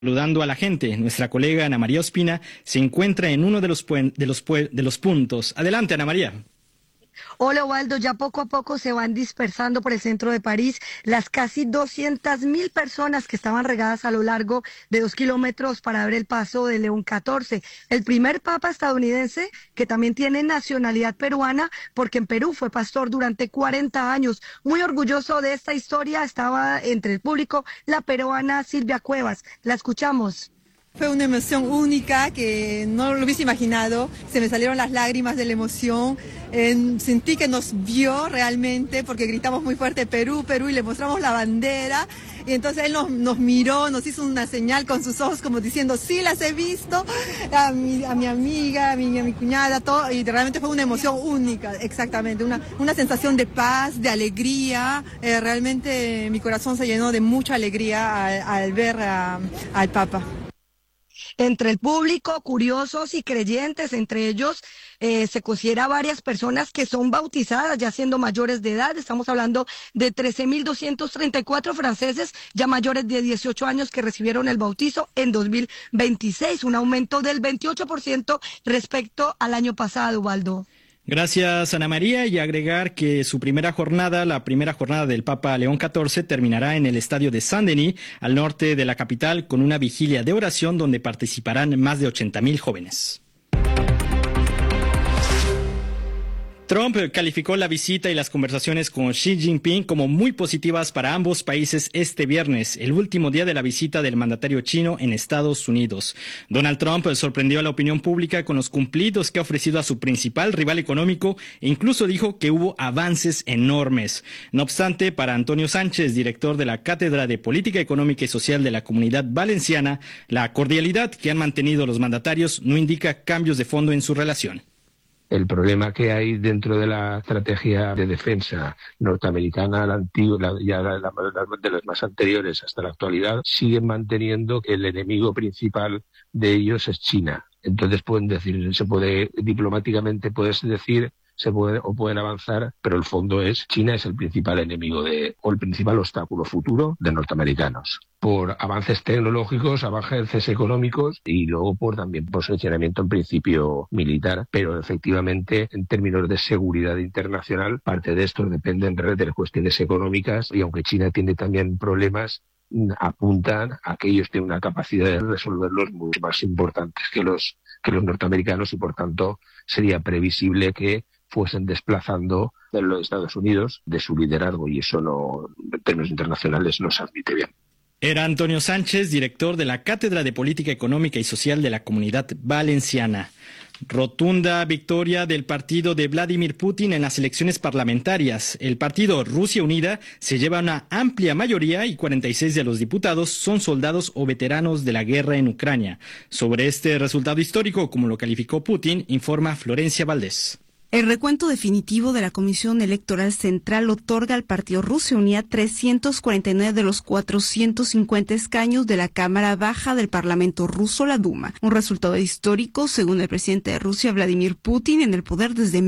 Saludando a la gente, nuestra colega Ana María Ospina se encuentra en uno de los puntos. Adelante, Ana María. Hola, Waldo, ya poco a poco se van dispersando por el centro de París las casi 200.000 personas que estaban regadas a lo largo de 2 kilómetros para ver el paso de León XIV, el primer papa estadounidense que también tiene nacionalidad peruana, porque en Perú fue pastor durante 40 años. Muy orgulloso de esta historia, estaba entre el público la peruana Silvia Cuevas. La escuchamos. Fue una emoción única que no lo hubiese imaginado, se me salieron las lágrimas de la emoción, sentí que nos vio realmente porque gritamos muy fuerte Perú, Perú y le mostramos la bandera y entonces él nos miró, nos hizo una señal con sus ojos como diciendo sí las he visto, a mi amiga, a mi cuñada, todo, y realmente fue una emoción única, exactamente, una sensación de paz, de alegría, realmente mi corazón se llenó de mucha alegría al ver al Papa. Entre el público, curiosos y creyentes, entre ellos se considera varias personas que son bautizadas ya siendo mayores de edad. Estamos hablando de 13.234 franceses ya mayores de 18 años que recibieron el bautizo en 2026, un aumento del 28% respecto al año pasado, Waldo. Gracias, Ana María, y agregar que su primera jornada, la primera jornada del Papa León XIV, terminará en el estadio de Saint-Denis, al norte de la capital, con una vigilia de oración donde participarán más de 80.000 jóvenes. Trump calificó la visita y las conversaciones con Xi Jinping como muy positivas para ambos países este viernes, el último día de la visita del mandatario chino en Estados Unidos. Donald Trump sorprendió a la opinión pública con los cumplidos que ha ofrecido a su principal rival económico e incluso dijo que hubo avances enormes. No obstante, para Antonio Sánchez, director de la Cátedra de Política Económica y Social de la Comunidad Valenciana, la cordialidad que han mantenido los mandatarios no indica cambios de fondo en su relación. El problema que hay dentro de la estrategia de defensa norteamericana, la antigua, de las más anteriores hasta la actualidad, siguen manteniendo que el enemigo principal de ellos es China. Entonces pueden decir, diplomáticamente puedes decir, pueden avanzar, pero el fondo es China es el principal enemigo o el principal obstáculo futuro de norteamericanos. Por avances tecnológicos, avances económicos y luego también por posicionamiento en principio militar, pero efectivamente en términos de seguridad internacional, parte de esto depende de las cuestiones económicas y aunque China tiene también problemas, apuntan a que ellos tienen una capacidad de resolverlos mucho más importantes que los norteamericanos y por tanto sería previsible que fuesen desplazando de los Estados Unidos de su liderazgo y eso no, en términos internacionales no se admite bien. Era Antonio Sánchez, director de la Cátedra de Política Económica y Social de la Comunidad Valenciana. Rotunda victoria del partido de Vladimir Putin en las elecciones parlamentarias. El partido Rusia Unida se lleva una amplia mayoría y 46 de los diputados son soldados o veteranos de la guerra en Ucrania. Sobre este resultado histórico, como lo calificó Putin, informa Florencia Valdés. El recuento definitivo de la Comisión Electoral Central otorga al partido Rusia Unida 349 de los 450 escaños de la Cámara Baja del Parlamento ruso, la Duma. Un resultado histórico, según el presidente de Rusia, Vladimir Putin, en el poder desde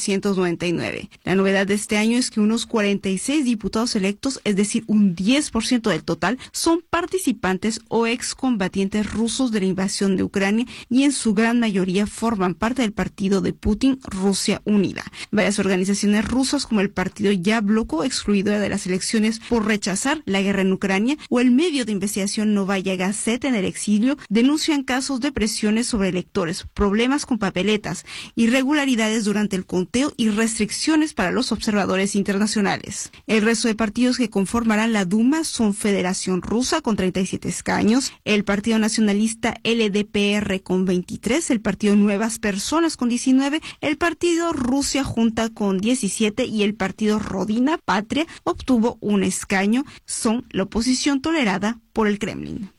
1999. La novedad de este año es que unos 46 diputados electos, es decir, un 10% del total, son participantes o excombatientes rusos de la invasión de Ucrania y en su gran mayoría forman parte del partido de Putin, Rusia Unida. Varias organizaciones rusas como el partido Yabloko, excluido de las elecciones por rechazar la guerra en Ucrania, o el medio de investigación Novaya Gazeta en el exilio, denuncian casos de presiones sobre electores, problemas con papeletas, irregularidades durante el conteo y restricciones para los observadores internacionales. El resto de partidos que conformarán la Duma son Federación Rusa con 37 escaños, el Partido Nacionalista LDPR con 23, el Partido Nuevas Personas con 19, el Partido Rusia Junta con 17 y el partido Rodina Patria obtuvo un escaño. Son la oposición tolerada por el Kremlin.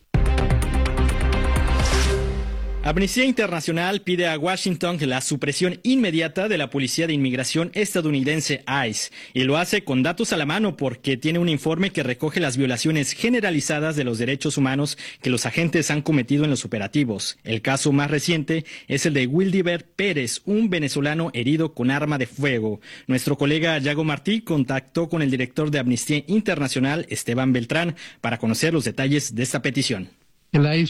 Amnistía Internacional pide a Washington la supresión inmediata de la Policía de Inmigración estadounidense ICE y lo hace con datos a la mano porque tiene un informe que recoge las violaciones generalizadas de los derechos humanos que los agentes han cometido en los operativos. El caso más reciente es el de Wildiber Pérez, un venezolano herido con arma de fuego. Nuestro colega Yago Martí contactó con el director de Amnistía Internacional, Esteban Beltrán, para conocer los detalles de esta petición. El